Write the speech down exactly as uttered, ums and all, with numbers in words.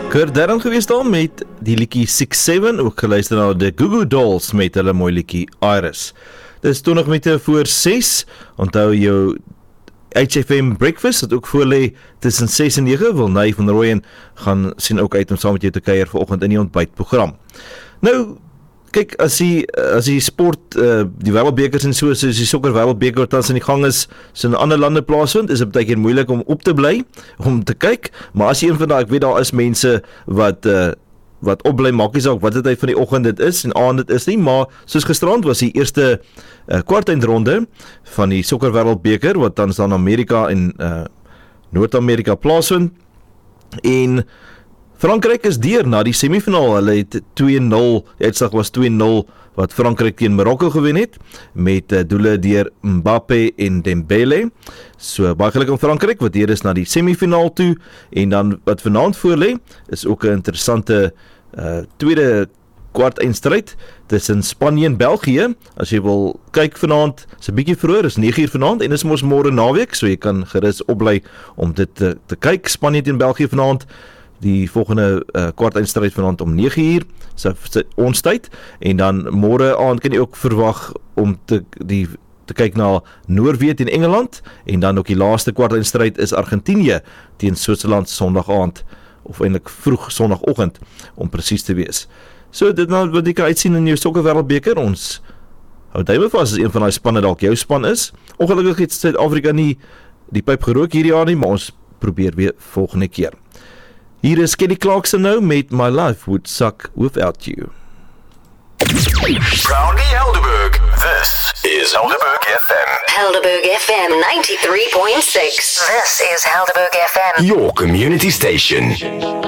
Kurt Darren gewees daar met die liedjie six seven, ook geluister na die Goo Goo Dolls met hulle mooi liedjie Iris. Dis twintig minute voor six, onthou jou H F M Breakfast, dat ook voorlê tussen six en nine, wil Nay van Rooyen gaan sien ook uit om saam met jou te kuier vanoggend in die ontbytprogram. Nou, kyk, as die, as die sport, uh, die wêreldbekers en so, soos die sokker wêreldbeker wat tans in die gang is, so in ander lande plaasvind, is dit baie keer moeilik om op te bly, om te kyk, maar as jy een van daai, ek weet daar is mense wat, uh, wat opbly, maak nie saak wat dit uit van die oggend dit is, en aand dit is nie, maar soos gisterand was die eerste uh, kwartfinale van die sokker wêreldbeker, wat tans dan Amerika en uh, Noord-Amerika plaasvind, en Frankryk is deur na die semifinaal, hulle het two nul, die uitslag was two nul, wat Frankryk teen Marokko gewen het, met uh, doele deur Mbappe en Dembele. So baie geluk aan Frankryk, wat deur is na die semifinaal toe, en dan wat vanaand voorlê, is ook 'n interessante uh, tweede kwart-eindstryd tussen Spanje en België. As jy wil kyk vanaand, is 'n bietjie vroeër, is nine uur vanaand, en is mos môre naweek, so jy kan gerus opbly om dit te, te kyk. Spanje teen België vanaand, die volgende uh, kwart-eindstryd vanaand om nine uur, so, so, ons tyd, en dan môre aand kan jy ook verwag om te, die, te kyk na Noorwe teen Engeland, en dan ook die laaste kwart-eindstryd is Argentinië teen Switserland Sondag aand, of eintlik vroeg Sondagoggend, om presies te wees. So dit nou wat jy kan uitsien in jou sokker wêreldbeker, ons hou duime vas as een van die spanne dalk jou span is. Ongelukkig het Suid-Afrika nie die pyp gerook hierdie jaar nie, maar ons probeer weer volgende keer. Hier is Kelly Clarkson nou met My Life Would Suck Without You. Proudly Helderberg, this is Helderberg F M. Helderberg F M ninety-three point six. This is Helderberg F M. Your community station.